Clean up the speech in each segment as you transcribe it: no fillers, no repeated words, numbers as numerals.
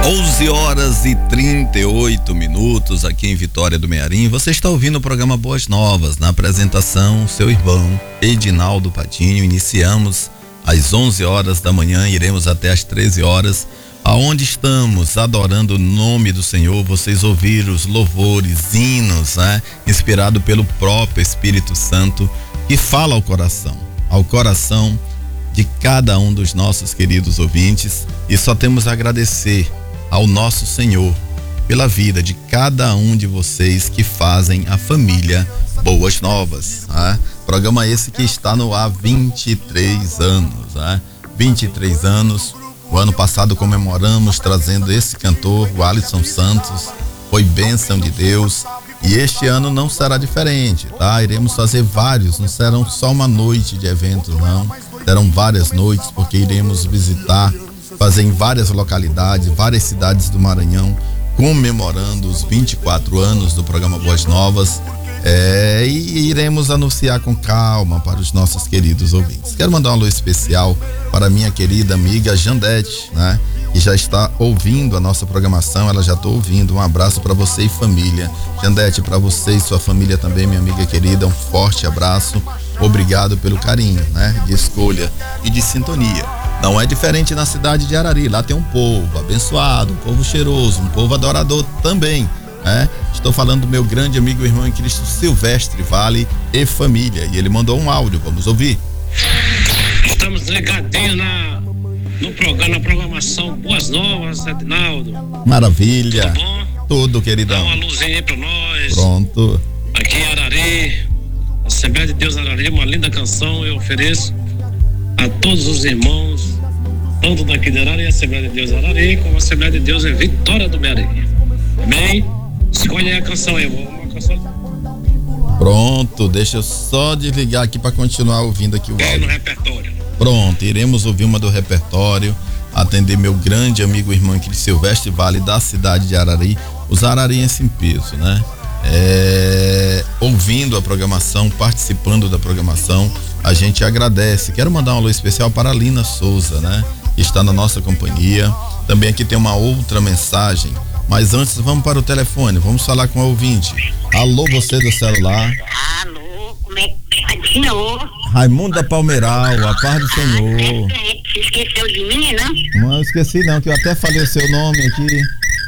11h38 aqui em Vitória do Mearim. Você está ouvindo o programa Boas Novas, na apresentação seu irmão Edinaldo Patinho. Iniciamos às 11 horas da manhã, iremos até às 13 horas, aonde estamos adorando o nome do Senhor. Vocês ouviram os louvores, hinos, né? Inspirado pelo próprio Espírito Santo, que fala ao coração de cada um dos nossos queridos ouvintes, e só temos a agradecer ao nosso Senhor pela vida de cada um de vocês que fazem a família Boas Novas, né? Programa esse que está no ar há 23 anos, né? 23 anos. O ano passado comemoramos trazendo esse cantor, o Alisson Santos, foi bênção de Deus, e este ano não será diferente, tá? Iremos fazer vários, não serão só uma noite de eventos, não, serão várias noites, porque iremos visitar, fazer em várias localidades, várias cidades do Maranhão, comemorando os 24 anos do programa Boas Novas, e iremos anunciar com calma para os nossos queridos ouvintes. Quero mandar um alô especial para minha querida amiga Jandete, né? Que já está ouvindo a nossa programação, ela já está ouvindo. Um abraço para você e família. Jandete, para você e sua família também, minha amiga querida, um forte abraço. Obrigado pelo carinho, né? De escolha e de sintonia. Não é diferente na cidade de Arari, lá tem um povo abençoado, um povo cheiroso, um povo adorador também, né? Estou falando do meu grande amigo e irmão em Cristo, Silvestre Vale e família, e ele mandou um áudio, vamos ouvir. Estamos ligadinhos no programa, na programação Boas Novas, Edinaldo. Maravilha. Tudo bom? Tudo, queridão. Dá uma luzinha aí pra nós. Pronto. Aqui em Arari, Assembleia de Deus Arari, uma linda canção eu ofereço a todos os irmãos, tanto daqui de Arari, Assembleia de Deus Arari, como a Assembleia de Deus em Vitória do Mearim. Amém? Escolhe aí a canção aí, uma canção. Pronto, deixa eu só desligar aqui para continuar ouvindo aqui o áudio. No repertório. Pronto, iremos ouvir uma do repertório, atender meu grande amigo e irmão aqui de Silvestre Vale, da cidade de Arari, os ararienses em peso, né? Ouvindo a programação, participando da programação, a gente agradece. Quero mandar um alô especial para a Lina Souza, né? Que está na nossa companhia. Também aqui tem uma outra mensagem, mas antes vamos para o telefone, vamos falar com o ouvinte. Alô, você do celular. Alô, como é que tá de novo? Raimundo da Palmeiral, a paz do Senhor. Você esqueceu de mim, não? Não esqueci não, que eu até falei o seu nome aqui.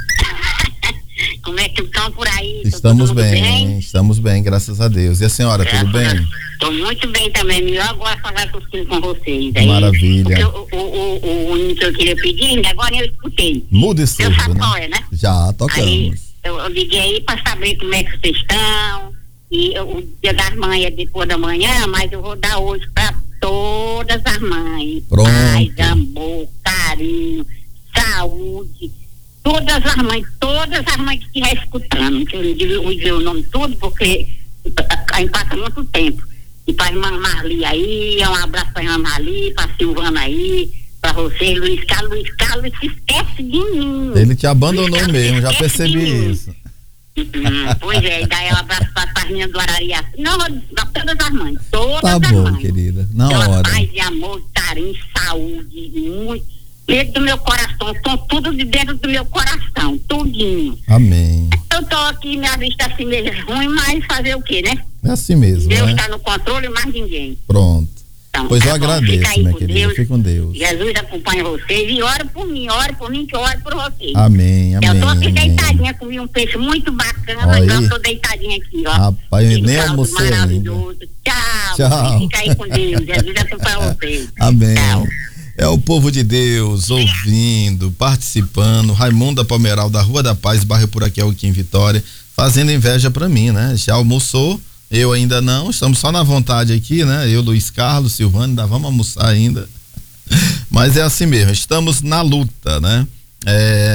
Como é que estão por aí? Estamos bem, estamos bem, graças a Deus. E a senhora, tudo bem? Estou muito bem também, melhor agora falar com vocês. Aí, maravilha. O hino que eu queria pedir, ainda agora eu escutei. Muda esse Seu Satóia, né? Já tocamos. Aí, eu liguei aí para saber como é que vocês estão. E o dia das mães é depois da manhã, mas eu vou dar hoje para todas as mães. Pronto. Paz, amor, carinho, saúde. Todas as mães que estiver escutando, que eu não vou dizer o nome todo, porque aí passa muito tempo. E para a irmã Marli aí, um abraço para a irmã Marli, para a Silvana aí, para você, Luiz Carlos se esquece de mim. Ele te abandonou mesmo, já percebi isso. Pois é, e daí um abraço para as meninas do Arari. Não, para todas as mães, todas tá as bom, mães. Querida, na então, hora. Paz e amor, carinho, saúde, muito. Dentro do meu coração, estão tudo de dentro do meu coração, tudinho. Amém. Eu tô aqui, minha vista assim mesmo ruim, mas fazer o quê, né? É assim mesmo, Deus né? está no controle, mais ninguém. Pronto. Então, Pois eu bom, agradeço, minha querida, fique com Deus. Jesus acompanha vocês e ore por mim que eu oro por vocês. Amém, amém. Eu tô aqui amém. deitadinha, comi um peixe muito bacana, Aí. então eu tô deitadinha aqui, ó. Rapaz, eu nem caldo almocei ainda. maravilhoso. Tchau. Fica aí com Deus, Jesus acompanha vocês. Amém. Tchau. É o povo de Deus ouvindo, participando. Raimundo da Palmeiral, da Rua da Paz, bairro Puraquel, aqui em Vitória, fazendo inveja pra mim, né? Já almoçou, eu ainda não, estamos só na vontade aqui, né? Eu, Luiz Carlos, Silvano, ainda vamos almoçar ainda. Mas é assim mesmo, estamos na luta, né?